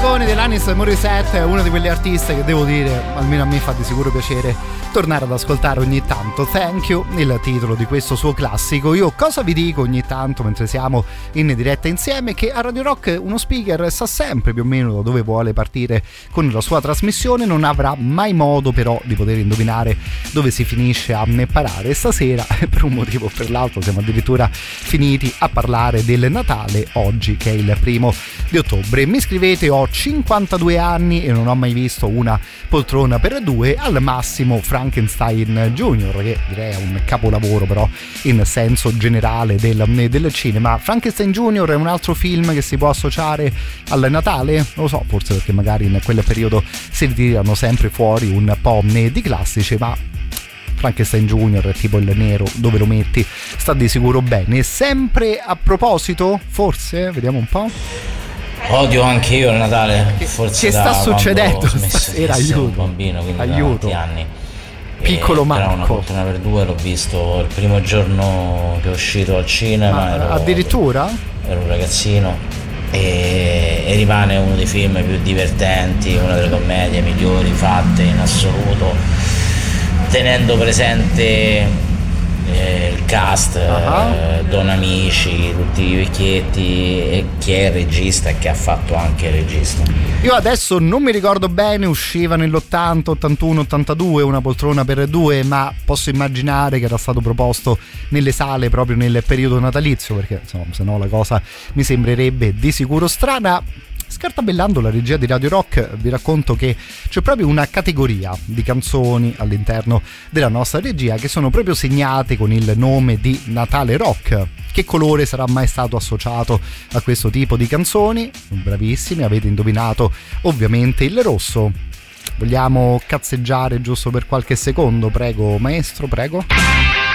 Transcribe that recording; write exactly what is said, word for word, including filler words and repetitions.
canzone dell'Alanis Morissette è una di quelle artiste che devo dire, almeno a me fa di sicuro piacere tornare ad ascoltare ogni tanto. Thank You, il titolo di questo suo classico. Io cosa vi dico ogni tanto mentre siamo in diretta insieme? Che a Radio Rock uno speaker sa sempre più o meno da dove vuole partire con la sua trasmissione, non avrà mai modo però di poter indovinare dove si finisce a parare. Stasera per un motivo o per l'altro siamo addirittura finiti a parlare del Natale oggi, che è il primo di ottobre. Mi scrivete: ho cinquantadue anni e non ho mai visto una poltrona per due, al massimo Frankenstein Junior, che direi è un capolavoro però in senso generale del, del cinema. Frankenstein Junior è un altro film che si può associare al Natale? Non lo so, forse perché magari in quel periodo si ritirano sempre fuori un po' di classici, ma Frankenstein Junior è tipo il nero, dove lo metti sta di sicuro bene. Sempre a proposito, forse, vediamo un po'. Odio anche io il Natale, forse che sta succedendo stasera? Aiuto, un bambino, quindi aiuto. Da tanti anni. Piccolo e, Marco. Però una poltrona per due l'ho visto il primo giorno che è uscito al cinema. Ero, addirittura? Ero un ragazzino e, e rimane uno dei film più divertenti, una delle commedie migliori fatte in assoluto, tenendo presente eh, il cast, uh-huh. eh, Don Amici, tutti i vecchietti e chi è il regista e che ha fatto anche il regista. Io adesso non mi ricordo bene, usciva nell'ottanta, ottantuno, ottantadue Una poltrona per due, ma posso immaginare che era stato proposto nelle sale proprio nel periodo natalizio, perché insomma, se no la cosa mi sembrerebbe di sicuro strana. Scartabellando la regia di Radio Rock, vi racconto che c'è proprio una categoria di canzoni all'interno della nostra regia che sono proprio segnate con il nome di Natale Rock. Che colore sarà mai stato associato a questo tipo di canzoni? Bravissimi, avete indovinato ovviamente il rosso. Vogliamo cazzeggiare giusto per qualche secondo? Prego, maestro, prego.